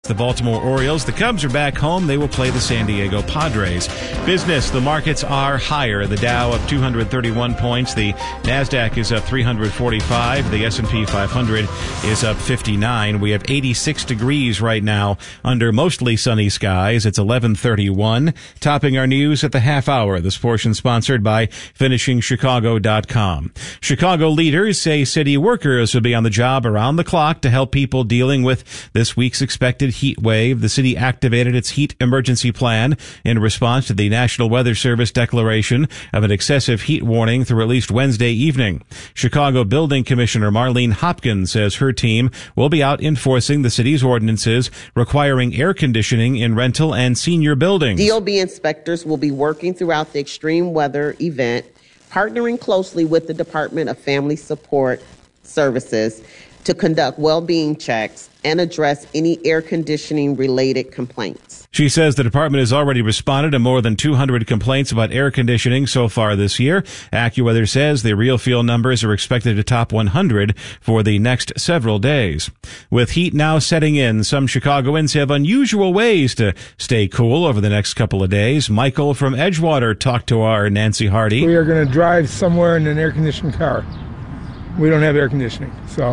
the Baltimore Orioles. The Cubs are back home. They will play the San Diego Padres. Business, the markets are higher. The Dow up 231 points. The NASDAQ is up 345. The S&P 500 is up 59. We have 86 degrees right now under mostly sunny skies. It's 11:31. Topping our news at the half hour. This portion sponsored by FinishingChicago.com. Chicago leaders say city workers will be on the job around the clock to help people dealing with this week's expected heat wave. The city activated its heat emergency plan in response to the National Weather Service declaration of an excessive heat warning through at least Wednesday evening. Chicago Building Commissioner Marlene Hopkins says her team will be out enforcing the city's ordinances requiring air conditioning in rental and senior buildings. DOB inspectors will be working throughout the extreme weather event, partnering closely with the Department of Family Support Services to conduct well-being checks and address any air conditioning related complaints. She says the department has already responded to more than 200 complaints about air conditioning so far this year. AccuWeather says the real feel numbers are expected to top 100 for the next several days. With heat now setting in, some Chicagoans have unusual ways to stay cool over the next couple of days. Michael from Edgewater talked to our Nancy Hardy. We are going to drive somewhere in an air-conditioned car. We don't have air conditioning, so...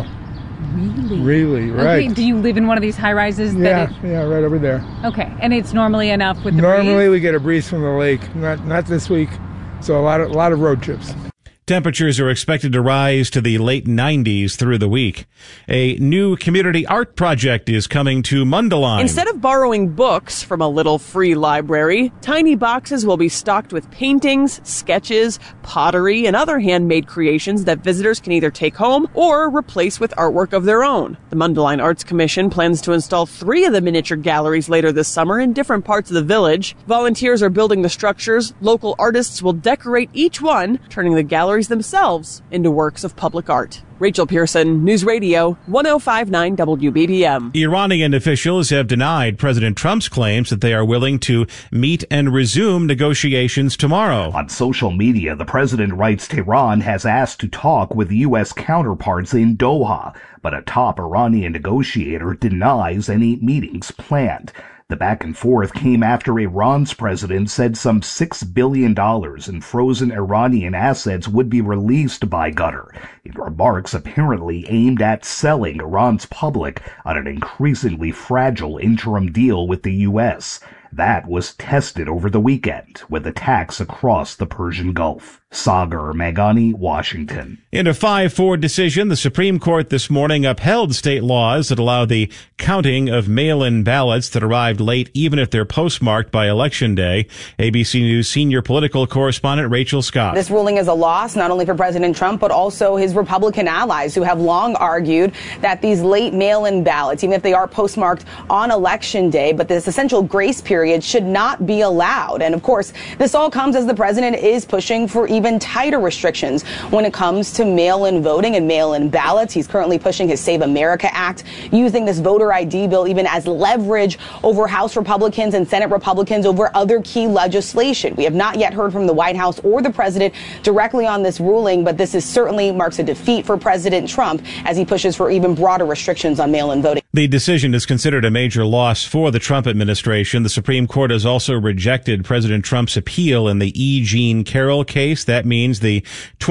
Really, right. Okay, do you live in one of these high rises? Yeah, right over there. Okay, and it's normally enough with the breeze? Normally we get a breeze from the lake, not this week, so a lot of road trips. Temperatures are expected to rise to the late 90s through the week. A new community art project is coming to Mundelein. Instead of borrowing books from a little free library, tiny boxes will be stocked with paintings, sketches, pottery, and other handmade creations that visitors can either take home or replace with artwork of their own. The Mundelein Arts Commission plans to install 3 of the miniature galleries later this summer in different parts of the village. Volunteers are building the structures. Local artists will decorate each one, turning the galleries themselves into works of public art. Rachel Pearson, News Radio, 105.9 WBBM. Iranian officials have denied President Trump's claims that they are willing to meet and resume negotiations tomorrow. On social media, the president writes Tehran has asked to talk with U.S. counterparts in Doha, but a top Iranian negotiator denies any meetings planned. The back and forth came after Iran's president said some $6 billion in frozen Iranian assets would be released by Qatar, in remarks apparently aimed at selling Iran's public on an increasingly fragile interim deal with the U.S. That was tested over the weekend with attacks across the Persian Gulf. Sagar Meghani, Washington. In a 5-4 decision, the Supreme Court this morning upheld state laws that allow the counting of mail-in ballots that arrived late even if they're postmarked by Election Day. ABC News senior political correspondent Rachel Scott. This ruling is a loss not only for President Trump but also his Republican allies who have long argued that these late mail-in ballots, even if they are postmarked on Election Day, but this essential grace period should not be allowed. And of course, this all comes as the president is pushing for even tighter restrictions when it comes to mail-in voting and mail-in ballots. He's currently pushing his Save America Act, using this voter ID bill even as leverage over House Republicans and Senate Republicans over other key legislation. We have not yet heard from the White House or the president directly on this ruling, but this is certainly marks a defeat for President Trump as he pushes for even broader restrictions on mail-in voting. The decision is considered a major loss for the Trump administration. The Supreme Court has also rejected President Trump's appeal in the E. Jean Carroll case. That means the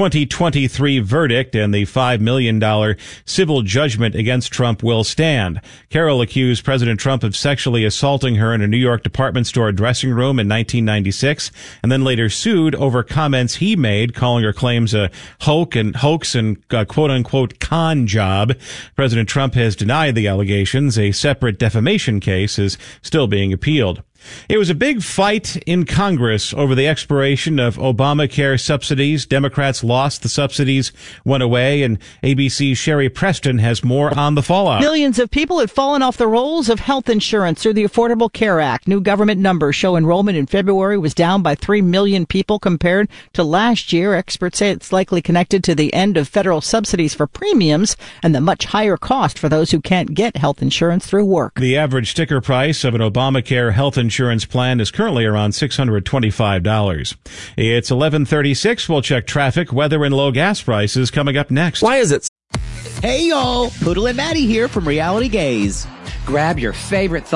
2023 verdict and the $5 million civil judgment against Trump will stand. Carroll accused President Trump of sexually assaulting her in a New York department store dressing room in 1996 and then later sued over comments he made, calling her claims a hoax and quote-unquote con job. President Trump has denied the allegations. A separate defamation case is still being appealed. It was a big fight in Congress over the expiration of Obamacare subsidies. Democrats lost, the subsidies went away, and ABC's Sherry Preston has more on the fallout. Millions of people had fallen off the rolls of health insurance through the Affordable Care Act. New government numbers show enrollment in February was down by 3 million people compared to last year. Experts say it's likely connected to the end of federal subsidies for premiums and the much higher cost for those who can't get health insurance through work. The average sticker price of an Obamacare health insurance plan is currently around $625. It's 11:36. We'll check traffic, weather, and low gas prices coming up next. Why is it? Hey, y'all. Poodle and Maddie here from Reality Gaze. Grab your favorite